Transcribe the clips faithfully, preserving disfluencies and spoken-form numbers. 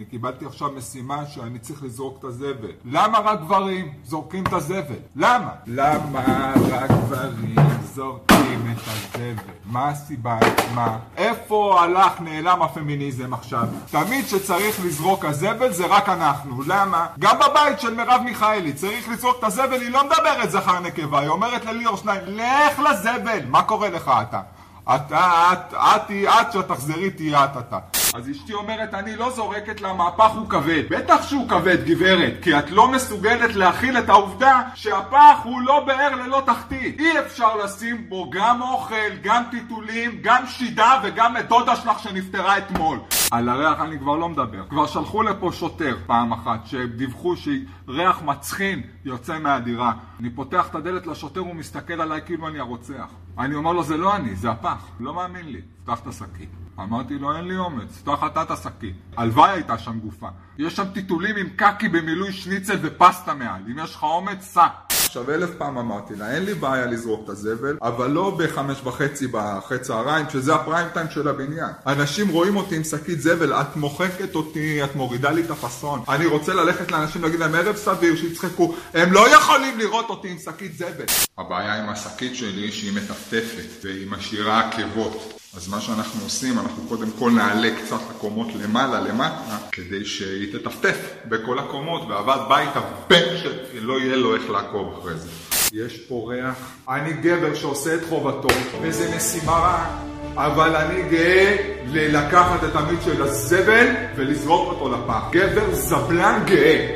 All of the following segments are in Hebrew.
קיבלתי עכשיו משימה שאני צריך לזרוק את הזבל. למה רק גברים זורקים את הזבל? למה? למה רק גברים זורקים את הזבל? מה הסיבה? מה? איפה הלך נעלם הפמיניזם עכשיו? תמיד שצריך לזרוק הזבל זה רק אנחנו. למה? גם בבית של מרב מיכאלי צריך לזרוק את הזבל, היא לא מדברת זכר נקבה, היא אומרת לליאור שניים, לך לזבל. מה קורה לך אתה? אתה, את, את, את, שתחזרי תהיה את אתה. אז אשתי אומרת, אני לא זורקת לה, מהפך הוא כבד. בטח שהוא כבד, גברת, כי את לא מסוגלת להכיל את העובדה שהפח הוא לא באר ללא תחתית. אי אפשר לשים בו גם אוכל, גם טיטולים, גם שידה וגם את דודה שלך שנפטרה אתמול. על הריח אני כבר לא מדבר. כבר שלחו לפה שוטר פעם אחת שדיווחו שריח מצחין יוצא מהדירה. אני פותח את הדלת לשוטר, הוא מסתכל עליי כאילו אני הרוצח. אני אומר לו, זה לא אני, זה הפח. לא מאמין לי. פתח את השקית. אמרתי לו, אין לי אומץ, פתח אתה את השקית. הלוואי הייתה שם גופה. יש שם טיטולים עם קקי במילוי שניצל ופסטה מעל. אם יש לך אומץ, סע. עכשיו אלף פעם אמרתי לה, אין לי בעיה לזרוק את הזבל, אבל לא בחמש וחצי בחצי צהריים, שזה הפריים טיים של הבניין. אנשים רואים אותי עם שקית זבל, את מוחקת אותי, את מורידה לי את הפסון. אני רוצה ללכת לאנשים להגיד להם ערב סביר, שיצחקו, הם לא יכולים לראות אותי עם שקית זבל. הבעיה עם השקית שלי שהיא מטפטפת והיא משאירה עקבות. אז מה שאנחנו עושים, אנחנו קודם כל נעלה קצת הקומות למעלה, למטה, כדי שהיא תטפטף בכל הקומות, ועבד בית הבן שלא יהיה לו איך לעקוב אחרי זה. יש פה ריח. אני גבר שעושה את חובתו, וזה משימה רעה, אבל אני גאה לקחת את המיץ של הזבל ולזרוק אותו לפח. גבר זבלן גאה.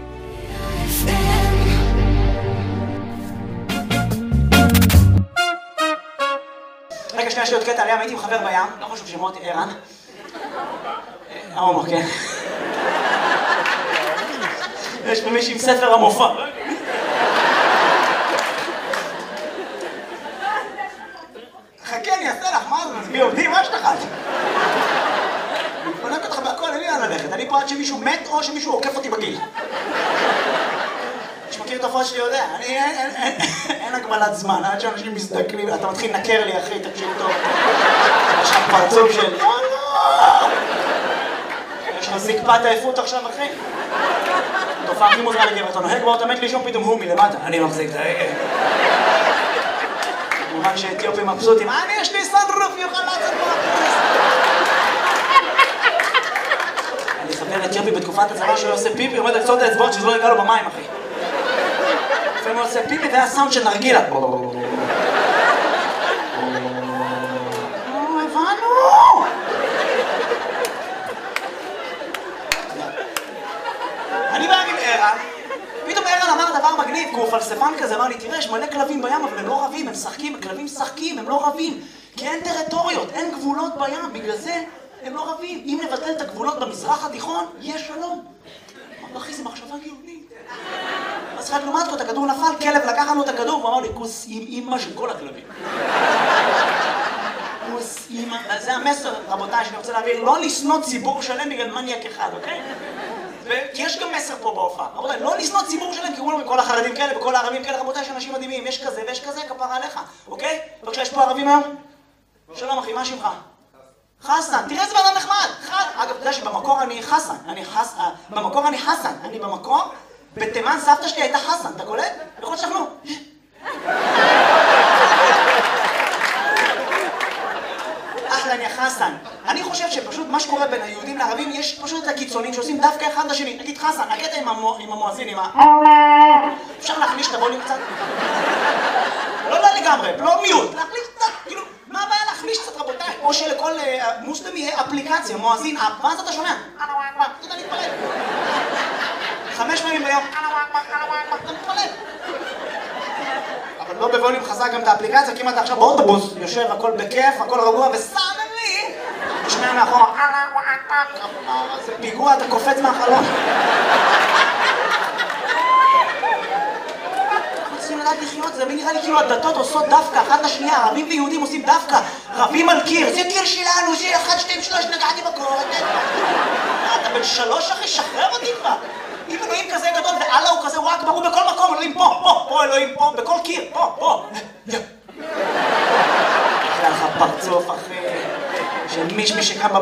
רגע, שנייה, יש לי עוד קטע עליהם, הייתי מחבר בים, לא חשוב שמות, ערן. הומו, כן. יש פה מישהי עם ספר המופע. חכה, אני אעשה לך, מה זה? מי עובדים? מה שתחת? אני פונק אותך בהכל, אין לי לאן ללכת. אני פה עד שמישהו מת או שמישהו עוקף אותי בגיל. מכיר את הפרט שלי יודע, אני אין הגבלת זמן, עד שאנשים מזדקנים, אתה מתחיל לנקר לי אחי, תקשיב טוב. יש לך פרצוף של... יש לך זקפת העייפות עכשיו אחי? תופעה הכי מוזרה לגבר, אתה נוהג בו, אתה מת לישון פתאום הוא מלמטה, אני מחזיק את ההגה. כמובן שאתיופים מבסוטים, אני יש לי סנרוף, יוכל לעצת פה הפרס. אני חבר אתיופי בתקופת הצבא שהוא עושה פיפי, עומד על קצות האצבעות שזה לא יגע לו במים אחי. לפעמים הוא עושה פיפי והיה סאונד של נרגילה. הבנו! אני בא עם ערן, פתאום ערן אמר דבר מגניב, כי הוא פלספן כזה, אמר לי, תראה, יש מלא כלבים בים, אבל הם לא רבים, הם שחקים, הכלבים משחקים, הם לא רבים, כי אין טריטוריות, אין גבולות בים, בגלל זה הם לא רבים. אם נבטל את הגבולות במזרח התיכון, יש שלום. אמר, אחי, זה מחשבה גאונית. אז חד לעומת זאת, הכדור נפל, כלב לקח לנו את הכדור, והוא אמר לי, כוס עם אימא של כל הכלבים. כוס אימא, זה המסר, רבותיי, שאני רוצה להעביר, לא לשנוא ציבור שלם בגלל מניאק אחד, אוקיי? כי יש גם מסר פה בהופעה. רבותיי, לא לשנוא ציבור שלם, כי כולם כל החרדים כאלה וכל הערבים כאלה, רבותיי, יש אנשים מדהימים, יש כזה ויש כזה, כפרה עליך, אוקיי? בבקשה, יש פה ערבים היום? שלום אחי, מה שמך? חסן, תראה איזה בן נחמד. אגב, אתה יודע שבמקור אני חסן, אני חסן, במקור אני חסן, אני במקור, בתימן סבתא שלי הייתה חסן, אתה קולט? יכול להיות שאנחנו... אחלה, יא חסן. אני חושב שפשוט מה שקורה בין היהודים לערבים, יש פשוט את הקיצונים שעושים דווקא אחד לשני. נגיד חסן, הקטע עם המואזין, עם ה... אפשר להחליש את הווליום קצת? לא, לא לגמרי, לא מיוט, להחליש קצת, כאילו... מה הבעיה להחליש קצת רבותיי? או שלכל מוסלם יהיה אפליקציה, מואזין אפ, ואז אתה שומע? אתה יודע להתפלל. חמש פעמים ביום. אתה מתפלל. אבל לא בווליום חזק גם את האפליקציה, כי אם אתה עכשיו באוטובוס, יושב, הכל בכיף, הכל רגוע, וסאמן לי, תשמע מאחורה. זה פיגוע, אתה קופץ מהחלום. לדעת לחיות, זה נראה לי כאילו הדתות עושות דווקא, אחת לשנייה, ערבים ויהודים עושים דווקא, רבים על קיר, זה קיר שלנו, זה אחד, שתיים, שלוש, נגעתי בקור, אתה בן שלוש אחי, שחרר אותי כבר. אם אלוהים כזה גדול ואללה הוא כזה, הוא רק ברור בכל מקום, אלוהים פה, פה, פה אלוהים פה, בכל קיר, פה, פה. איך לך פרצוף אחי, של מישמי שקם